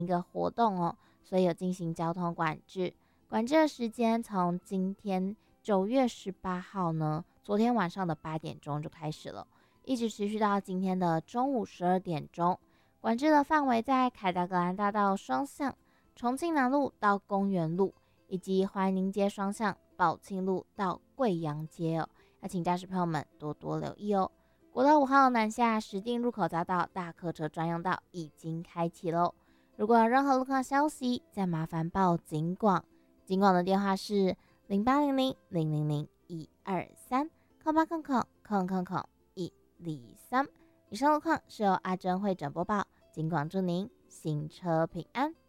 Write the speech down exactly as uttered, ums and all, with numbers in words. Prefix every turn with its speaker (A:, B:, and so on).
A: 一个活动哦，所以有进行交通管制。管制的时间从今天九月十八号呢，昨天晚上的八点钟就开始了，一直持续到今天的中午十二点钟。管制的范围在凯达格兰大道双向、重庆南路到公园路，以及怀宁街双向、宝庆路到贵阳街哦。要请驾驶朋友们多多留意哦。国道五号南下石碇入口匝道大客车专用道已经开启喽。如果有任何路况消息，再麻烦报警广。警广的电话是零八零零零零零一二三空八空空空空空一零三。以上路况是由阿珍会诊播报，警广祝您行车平安。